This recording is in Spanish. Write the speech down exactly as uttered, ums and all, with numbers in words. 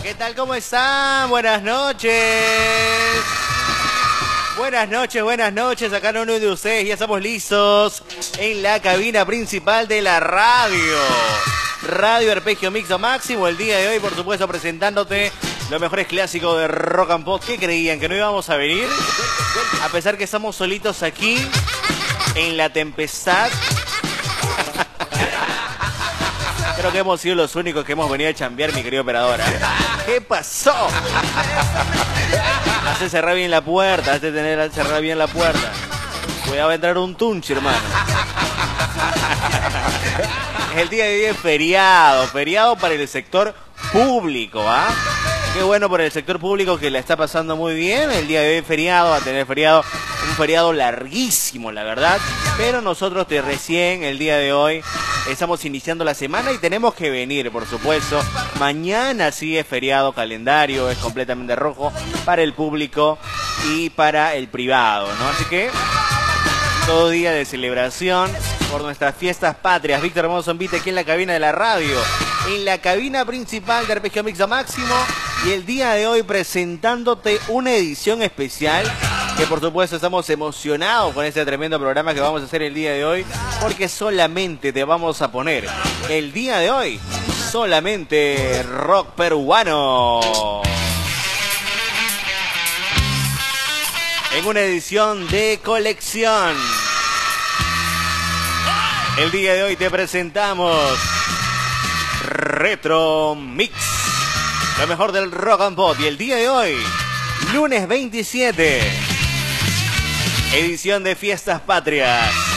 ¿Qué tal? ¿Cómo están? Buenas noches. Buenas noches, buenas noches. Acá uno de ustedes, ya estamos listos en la cabina principal de la radio. Radio Arpegio Mixto Máximo, el día de hoy, por supuesto, presentándote los mejores clásicos de rock and pop. ¿Qué creían? ¿Que no íbamos a venir? A pesar que estamos solitos aquí, en la tempestad. Creo que hemos sido los únicos que hemos venido a chambear, mi querido operadora. ¿Qué pasó? Hace cerrar bien la puerta, hace tener cerrar bien la puerta. Cuidado, va a entrar un tunchi, hermano. El día de hoy es feriado, feriado para el sector público, ¿ah? Qué bueno por el sector público que la está pasando muy bien. El día de hoy es feriado, va a tener feriado, un feriado larguísimo, la verdad. Pero nosotros de recién, el día de hoy, estamos iniciando la semana y tenemos que venir, por supuesto. Mañana sí es feriado, calendario, es completamente rojo para el público y para el privado, ¿no? Así que todo día de celebración por nuestras fiestas patrias. Víctor Hermoso invita aquí en la cabina de la radio, en la cabina principal de Arpegio Mixto Máximo, y el día de hoy presentándote una edición especial que por supuesto estamos emocionados con este tremendo programa que vamos a hacer el día de hoy, porque solamente te vamos a poner el día de hoy solamente rock peruano en una edición de colección. El día de hoy te presentamos Retro Mix, lo mejor del rock and pop. Y el día de hoy, lunes veintisiete, edición de Fiestas Patrias.